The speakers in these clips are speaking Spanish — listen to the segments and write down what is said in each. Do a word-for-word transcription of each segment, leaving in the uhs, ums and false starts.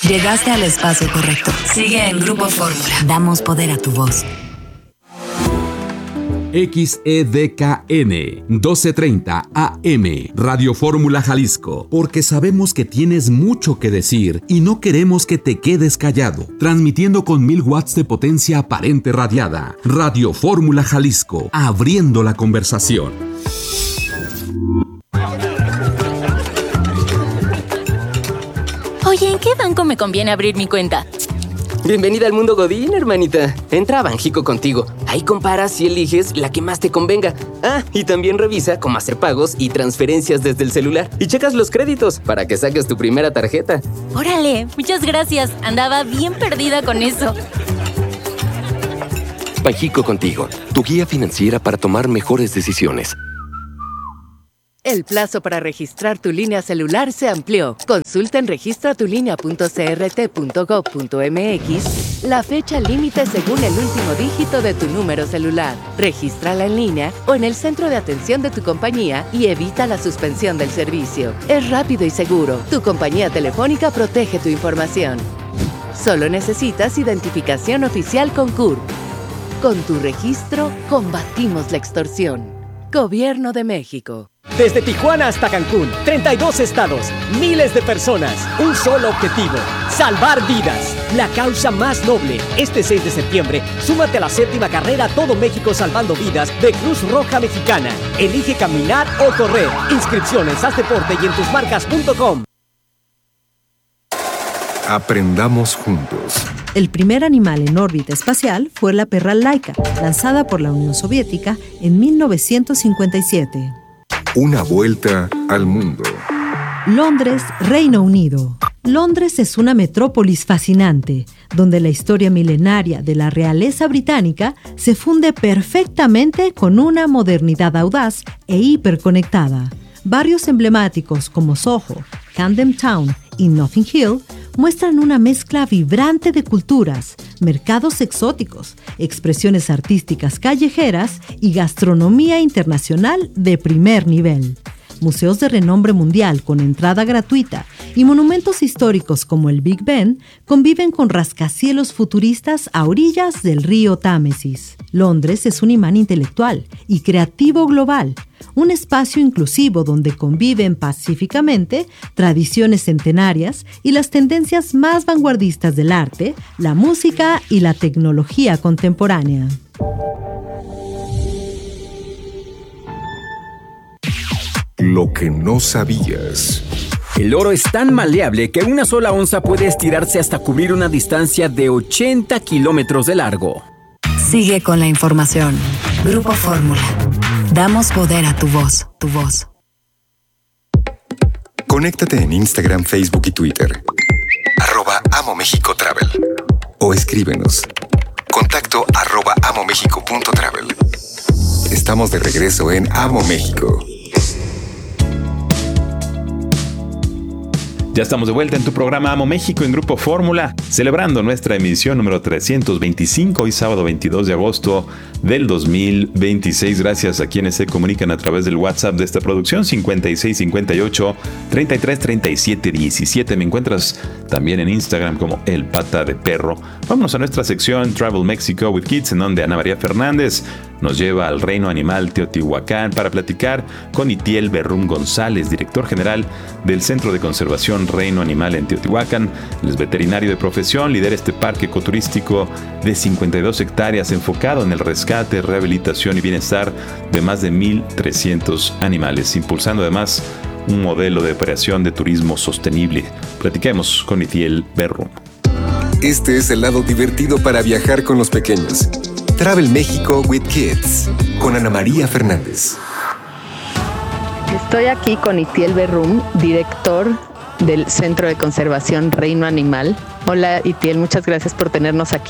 Llegaste al espacio correcto. Sigue en Grupo Fórmula. Damos poder a tu voz. X E D K N doce treinta A M Radio Fórmula Jalisco, porque sabemos que tienes mucho que decir y no queremos que te quedes callado. Transmitiendo con mil watts de potencia aparente radiada. Radio Fórmula Jalisco, abriendo la conversación. Oye, ¿en qué banco me conviene abrir mi cuenta? Bienvenida al mundo Godín, hermanita. Entra a Banjico Contigo. Ahí comparas y eliges la que más te convenga. Ah, y también revisa cómo hacer pagos y transferencias desde el celular. Y checas los créditos para que saques tu primera tarjeta. ¡Órale! Muchas gracias. Andaba bien perdida con eso. Banjico Contigo, tu guía financiera para tomar mejores decisiones. El plazo para registrar tu línea celular se amplió. Consulta en registra tu línea punto c r t punto gov punto m x la fecha límite según el último dígito de tu número celular. Regístrala en línea o en el centro de atención de tu compañía y evita la suspensión del servicio. Es rápido y seguro. Tu compañía telefónica protege tu información. Solo necesitas identificación oficial con C U R P. Con tu registro, combatimos la extorsión. Gobierno de México. Desde Tijuana hasta Cancún, treinta y dos estados, miles de personas, un solo objetivo, salvar vidas. La causa más noble. Este seis de septiembre, súmate a la séptima carrera Todo México Salvando Vidas de Cruz Roja Mexicana. Elige caminar o correr. Inscripciones, haz deporte y en tus marcas punto com. Aprendamos juntos. El primer animal en órbita espacial fue la perra Laika, lanzada por la Unión Soviética en mil novecientos cincuenta y siete. Una vuelta al mundo. Londres, Reino Unido. Londres es una metrópolis fascinante, donde la historia milenaria de la realeza británica se funde perfectamente con una modernidad audaz e hiperconectada. Barrios emblemáticos como Soho, Camden Town y Notting Hill muestran una mezcla vibrante de culturas, mercados exóticos, expresiones artísticas callejeras y gastronomía internacional de primer nivel. Museos de renombre mundial con entrada gratuita y monumentos históricos como el Big Ben conviven con rascacielos futuristas a orillas del río Támesis. Londres es un imán intelectual y creativo global, un espacio inclusivo donde conviven pacíficamente tradiciones centenarias y las tendencias más vanguardistas del arte, la música y la tecnología contemporánea. Lo que no sabías. El oro es tan maleable que una sola onza puede estirarse hasta cubrir una distancia de ochenta kilómetros de largo. Sigue con la información. Grupo Fórmula. Damos poder a tu voz, tu voz. Conéctate en Instagram, Facebook y Twitter. Arroba Amo México Travel. O escríbenos. Contacto arroba amomexico punto travel. Estamos de regreso en Amo México. Ya estamos de vuelta en tu programa Amo México en Grupo Fórmula, celebrando nuestra emisión número trescientos veinticinco, hoy sábado veintidós de agosto del dos mil veintiséis. Gracias a quienes se comunican a través del WhatsApp de esta producción, cincuenta y seis cincuenta y ocho treinta y tres treinta y siete diecisiete. Me encuentras también en Instagram como El Pata de Perro. Vámonos a nuestra sección Travel Mexico with Kids, en donde Ana María Fernández nos lleva al reino animal Teotihuacán para platicar con Itiel Berrum González, director general del Centro de Conservación Reino Animal en Teotihuacán. Él es veterinario de profesión, lidera este parque ecoturístico de cincuenta y dos hectáreas enfocado en el rescate, rehabilitación y bienestar de más de mil trescientos animales, impulsando además un modelo de operación de turismo sostenible. Platiquemos con Itiel Berrum. Este es el lado divertido para viajar con los pequeños. Travel México with Kids, con Ana María Fernández. Estoy aquí con Itiel Berrum, director del Centro de Conservación Reino Animal. Hola Itiel, muchas gracias por tenernos aquí.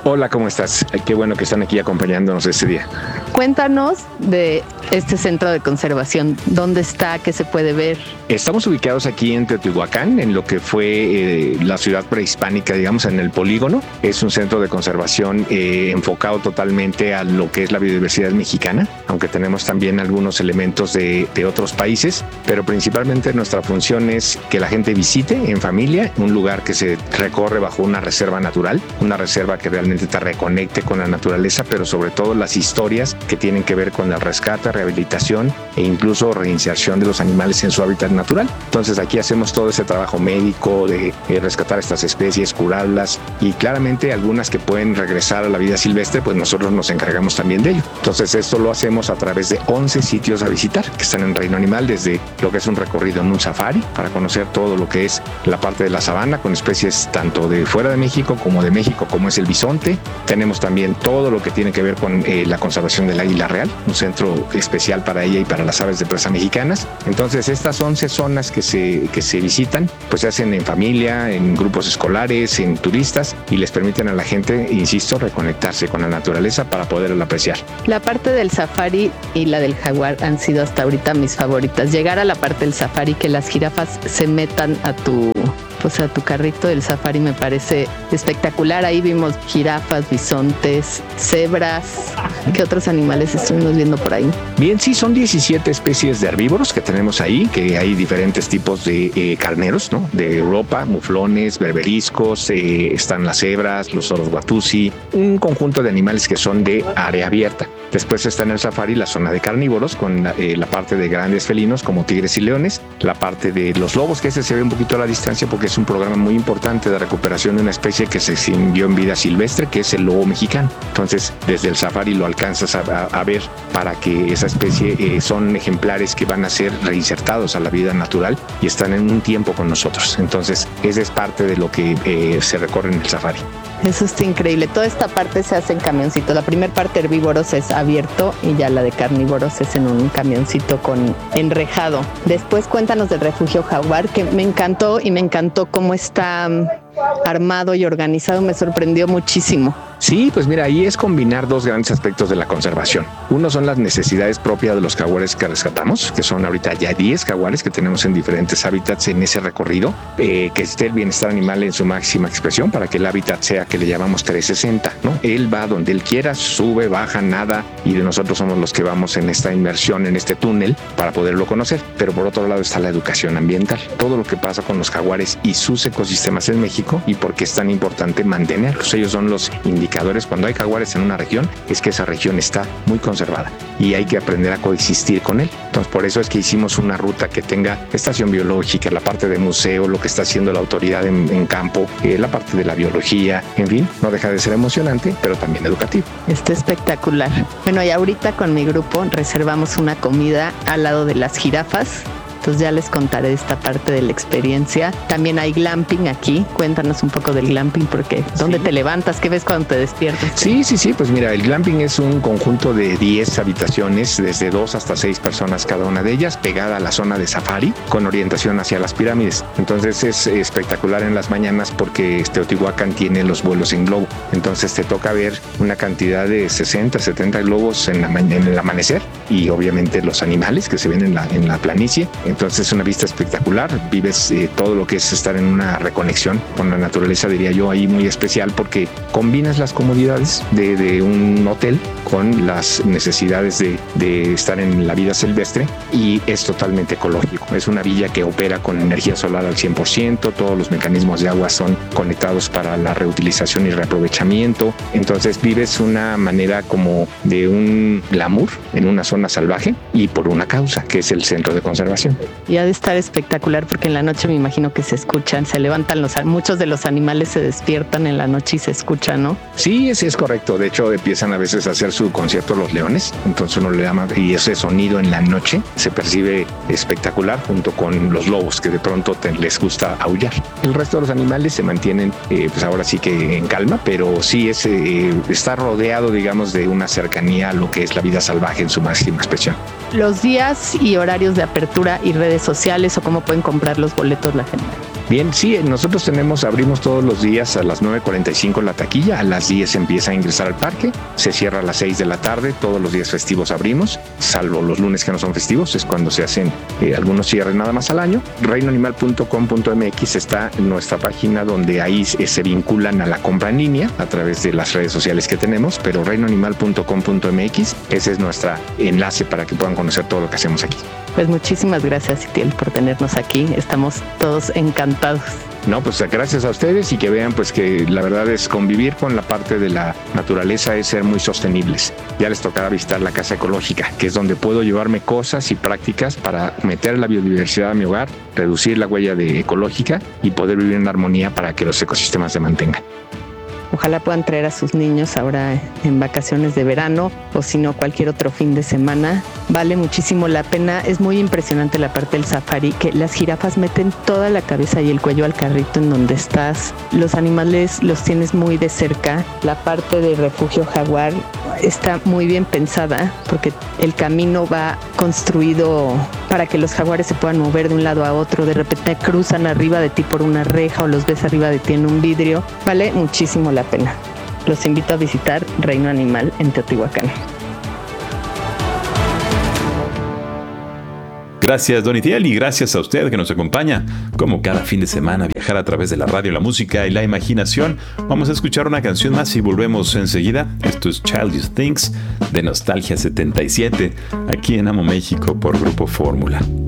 Hola, ¿cómo estás? Qué bueno que están aquí acompañándonos este día. Cuéntanos de este centro de conservación. ¿Dónde está? ¿Qué se puede ver? Estamos ubicados aquí en Teotihuacán, en lo que fue eh, la ciudad prehispánica, digamos, en el polígono. Es un centro de conservación eh, enfocado totalmente a lo que es la biodiversidad mexicana, aunque tenemos también algunos elementos de, de otros países, pero principalmente nuestra función es que la gente visite en familia un lugar que se recorre bajo una reserva natural, una reserva que realmente te reconecte con la naturaleza, pero sobre todo las historias que tienen que ver con el rescate, rehabilitación e incluso reinserción de los animales en su hábitat natural. Entonces aquí hacemos todo ese trabajo médico de eh, rescatar estas especies, curarlas, y claramente algunas que pueden regresar a la vida silvestre, pues nosotros nos encargamos también de ello. Entonces esto lo hacemos a través de once sitios a visitar que están en Reino Animal, desde lo que es un recorrido en un safari para conocer todo lo que es la parte de la sabana con especies tanto de fuera de México como de México, como es el bisonte. Tenemos también todo lo que tiene que ver con eh, la conservación del águila real, un centro especial para ella y para las aves de presa mexicanas. Entonces estas once zonas que se, que se visitan pues se hacen en familia, en grupos escolares, en turistas, y les permiten a la gente, insisto, reconectarse con la naturaleza para poderla apreciar. La parte del safari y la del jaguar han sido hasta ahorita mis favoritas. Llegar a la parte del safari, que las jirafas se metan a tu... pues a tu carrito del safari me parece espectacular. Ahí vimos jirafas, bisontes, cebras. ¿Qué otros animales estuvimos viendo por ahí? Bien, sí, son diecisiete especies de herbívoros que tenemos ahí, que hay diferentes tipos de eh, carneros, ¿no? De Europa, muflones, berberiscos, eh, están las cebras, los oros watusi, un conjunto de animales que son de área abierta. Después está en el safari la zona de carnívoros, con la, eh, la parte de grandes felinos como tigres y leones, la parte de los lobos, que ese se ve un poquito a la distancia porque es un programa muy importante de recuperación de una especie que se extinguió en vida silvestre, que es el lobo mexicano. Entonces, desde el safari lo alcanzas a, a, a ver para que esa especie eh, son ejemplares que van a ser reinsertados a la vida natural y están en un tiempo con nosotros. Entonces, esa es parte de lo que eh, se recorre en el safari. Eso está increíble. Toda esta parte se hace en camioncito. La primera parte de herbívoros es abierto y ya la de carnívoros es en un camioncito con enrejado. Después cuéntanos del refugio jaguar, que me encantó y me encantó cómo está armado y organizado. Me sorprendió muchísimo. Sí, pues mira, ahí es combinar dos grandes aspectos de la conservación. Uno son las necesidades propias de los jaguares que rescatamos, que son ahorita ya diez jaguares que tenemos en diferentes hábitats en ese recorrido, eh, que esté el bienestar animal en su máxima expresión para que el hábitat sea que le llamamos trescientos sesenta, ¿no? Él va donde él quiera, sube, baja, nada, y de nosotros somos los que vamos en esta inmersión, en este túnel, para poderlo conocer. Pero por otro lado está la educación ambiental, todo lo que pasa con los jaguares y sus ecosistemas en México y por qué es tan importante mantenerlos. Ellos son los indicadores. Cuando hay jaguares en una región, es que esa región está muy conservada y hay que aprender a coexistir con él. Entonces, por eso es que hicimos una ruta que tenga estación biológica, la parte de museo, lo que está haciendo la autoridad en, en campo, eh, la parte de la biología, en fin, no deja de ser emocionante, pero también educativo. Está espectacular. Bueno, y ahorita con mi grupo reservamos una comida al lado de las jirafas. Entonces ya les contaré de esta parte de la experiencia. También hay glamping aquí. Cuéntanos un poco del glamping, porque ¿dónde sí. te levantas? ¿Qué ves cuando te despiertas? Sí, sí, sí. Pues mira, el glamping es un conjunto de diez habitaciones, desde dos hasta seis personas cada una de ellas, pegada a la zona de safari, con orientación hacia las pirámides. Entonces es espectacular en las mañanas porque Teotihuacán tiene los vuelos en globo. Entonces te toca ver una cantidad de sesenta, setenta globos en, la ma- en el amanecer, y obviamente los animales que se ven en la, en la planicie. Entonces es una vista espectacular, vives eh, todo lo que es estar en una reconexión con la naturaleza, diría yo, ahí muy especial, porque combinas las comodidades de, de un hotel con las necesidades de, de estar en la vida silvestre, y es totalmente ecológico. Es una villa que opera con energía solar al cien por ciento, todos los mecanismos de agua son conectados para la reutilización y reaprovechamiento. Entonces vives una manera como de un glamour en una zona salvaje y por una causa, que es el centro de conservación. Y ha de estar espectacular porque en la noche me imagino que se escuchan, se levantan los, muchos de los animales se despiertan en la noche y se escuchan, ¿no? Sí, sí es correcto. De hecho, empiezan a veces a hacer su concierto los leones, entonces uno le llama, y ese sonido en la noche se percibe espectacular junto con los lobos, que de pronto te, les gusta aullar. El resto de los animales se mantienen, eh, pues ahora sí que en calma, pero sí es, eh, está rodeado, digamos, de una cercanía a lo que es la vida salvaje en su máxima expresión. Los días y horarios de apertura y redes sociales, o cómo pueden comprar los boletos la gente. Bien, sí, nosotros tenemos, abrimos todos los días a las nueve cuarenta y cinco la taquilla, a las diez empieza a ingresar al parque, se cierra a las seis de la tarde, todos los días festivos abrimos, salvo los lunes que no son festivos, es cuando se hacen eh, algunos cierres nada más al año. reino animal punto com punto m x está en nuestra página donde ahí eh, se vinculan a la compra en línea a través de las redes sociales que tenemos, pero reino animal punto com punto m x, ese es nuestro enlace para que puedan conocer todo lo que hacemos aquí. Pues muchísimas gracias, Itiel, por tenernos aquí. Estamos todos encantados. No, pues gracias a ustedes y que vean pues que la verdad es convivir con la parte de la naturaleza es ser muy sostenibles. Ya les tocará visitar la Casa Ecológica, que es donde puedo llevarme cosas y prácticas para meter la biodiversidad a mi hogar, reducir la huella de ecológica y poder vivir en armonía para que los ecosistemas se mantengan. Ojalá puedan traer a sus niños ahora en vacaciones de verano o si no cualquier otro fin de semana. Vale muchísimo la pena. Es muy impresionante la parte del safari, que las jirafas meten toda la cabeza y el cuello al carrito en donde estás. Los animales los tienes muy de cerca. La parte de refugio jaguar está muy bien pensada porque el camino va construido para que los jaguares se puedan mover de un lado a otro. De repente cruzan arriba de ti por una reja o los ves arriba de ti en un vidrio. Vale muchísimo la pena. Los invito a visitar Reino Animal en Teotihuacán. Gracias, Don Itiel, y gracias a usted que nos acompaña. Como cada fin de semana, viajar a través de la radio, la música y la imaginación. Vamos a escuchar una canción más y volvemos enseguida. Esto es Childish Things de Nostalgia setenta y siete, aquí en Amo México por Grupo Fórmula.